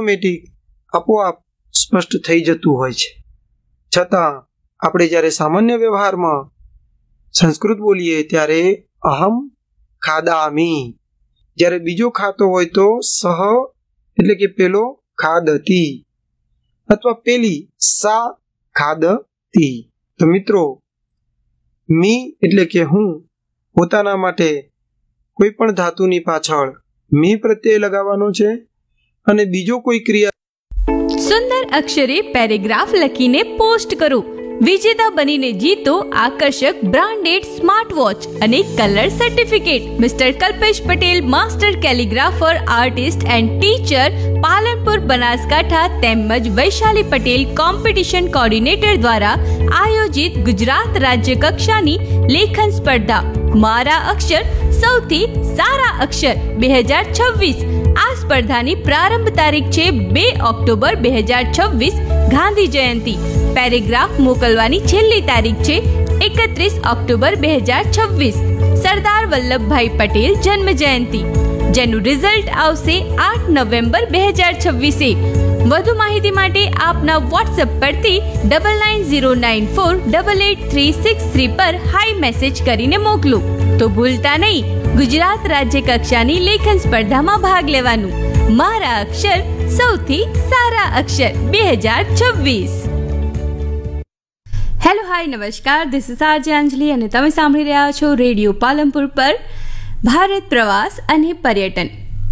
Automatic આપોઆપ સ્પષ્ટ થઈ જતું હોય છે. છતાં આપણે જ્યારે સામાન્ય વ્યવહારમાં સંસ્કૃત બોલીએ ત્યારે અહમ ખાદામી, જ્યારે બીજો ખાતો હોય તો સહ એટલે કે પેલો ખાદતી અથવા પેલી સા ખાદતી. તો મિત્રો, મી એટલે કે હું પોતાના માટે કોઈ પણ ધાતુની પાછળ મી પ્રત્યય લગાવવાનો છે અને બીજો કોઈ ક્રિયા સુંદર અક્ષરે પેરેગ્રાફ લખીને પોસ્ટ કરો. વિજેતા બનીને જીતો આકર્ષક બ્રાન્ડેડ સ્માર્ટ વોચ અને colour certificate. Mister Kalpesh Patel, master કેલિગ્રાફર, artist and teacher, Palanpur, Banaskantha તેમજ વૈશાલી પટેલ કોમ્પિટિશન કોર્ડિનેટર દ્વારા આયોજિત ગુજરાત રાજ્ય કક્ષાની લેખન સ્પર્ધા મારા અક્ષર સૌથી સારા અક્ષર 2026. આ સ્પર્ધાની પ્રારંભ તારીખ છે 2 ઓક્ટોબર 2026 ગાંધી જયંતિ. પેરેગ્રાફ મોકલવાની છેલ્લી તારીખ છે 31 ઓક્ટોબર 2026 સરદાર વલ્લભભાઈ પટેલ જન્મ જયંતિ, જેનું રિઝલ્ટ આવશે 8 નવેમ્બર 2026. વધુ માહિતી માટે આપના વોટ્સએપ પરથી 9909488363 પર હાઈ મેસેજ કરીને મોકલો. તો ભૂલતા નહીં, ગુજરાત રાજ્ય કક્ષાની લેખન સ્પર્ધામાં ભાગ લેવાનું. મારા અક્ષર સૌથી સારા અક્ષર 2026. હેલો, હાય, નમસ્કાર. ધીસ ઇઝ આરજે અંજલિ અને તમે સાંભળી રહ્યા છો રેડિયો પાલનપુર પર ભારત પ્રવાસ અને પર્યટન.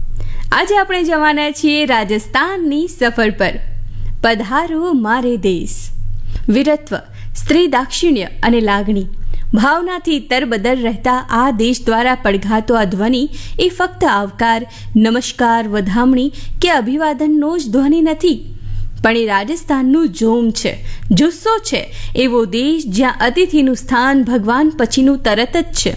આજે આપણે જવાના છીએ રાજસ્થાનની સફર પર. પધારો મારે દેશ. વીરત્વ, સ્ત્રી દાક્ષિણ્ય અને લાગણી ભાવનાથી તરબદર રહેતા આ દેશ દ્વારા પડઘાતો આ ધ્વનિ એ ફક્ત આવકાર, નમસ્કાર, વધામણી કે અભિવાદનનો જ ધ્વનિ નથી, પણ એ રાજસ્થાનનું જોમ છે, જુસ્સો છે. એવો દેશ જ્યાં અતિથિનું સ્થાન ભગવાન પછીનું તરત જ છે.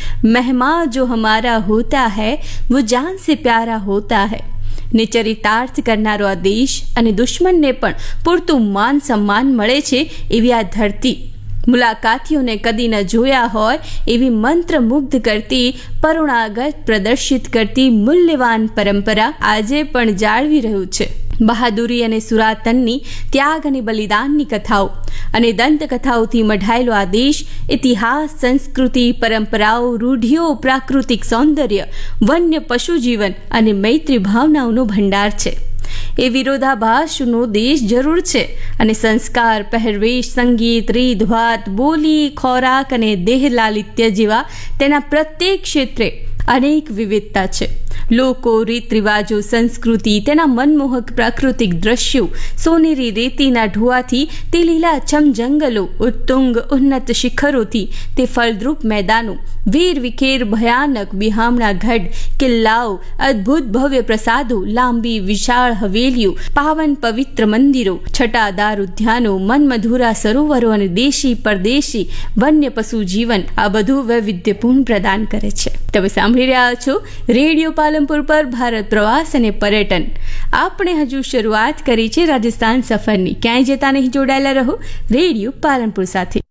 મહેમાન જો હમારા હોતા હૈ વો જાન સે પ્યારા હોતા હૈ ને ચરિતાર્થ કરનારો આ દેશ અને દુશ્મનને પણ પૂરતું માન સન્માન મળે છે એવી આ ધરતી. મુલાકાતીઓને કદી ન જોયા હોય એવી મંત્રમુગ્ધ કરતી, પરુણાગત પ્રદર્શિત કરતી મૂલ્યવાન પરંપરા આજે પણ જાળવી રહ્યું છે. બહાદુરી અને સુરાતનની, ત્યાગ અને બલિદાનની કથાઓ અને દંતકથાઓથી મઢાયેલો આ દેશ ઇતિહાસ, સંસ્કૃતિ, પરંપરાઓ, રૂઢિઓ, પ્રાકૃતિક સૌંદર્ય, વન્ય પશુજીવન અને મૈત્રી ભાવનાઓનો ભંડાર છે. એ વિરોધાભાસનો દેશ જરૂર છે અને સંસ્કાર, પહેરવેશ, સંગીત, રીતભાત, બોલી, ખોરાક અને દેહ લાલિત્ય જેવા તેના પ્રત્યેક ક્ષેત્રે અનેક વિવિધતા છે. લોકો, રીત રિવાજો, સંસ્કૃતિ, તેના મનમોહક પ્રાકૃતિક દ્રશ્યો, સોનેરી રેતીના ઢોવાથી તે લીલાછમ જંગલો, ઉત્તુંગ ઉન્નત શિખરોથી તે ફળદ્રુપ મેદાનો, વીર વિખેર ભયાનક બિહામણા ગઢ, કિલ્લાઓ, અદ્ભુત ભવ્ય પ્રસાદો, લાંબી વિશાળ હવેલીઓ, પાવન પવિત્ર મંદિરો, છટાદાર ઉદ્યાનો, મનમધુરા સરોવરો અને દેશી પરદેશી વન્ય પશુ જીવન આ બધું વૈવિધ્યપૂર્ણ પ્રદાન કરે છે. તમે સાંભળી રહ્યા છો રેડિયો પાલનપુર પર ભારત પ્રવાસ અને પર્યટન. આપણે હજુ શરૂઆત કરી છે રાજસ્થાન સફરની. ક્યાંય જતા નહીં, જોડાયેલા રહો રેડિયો પાલનપુર સાથે.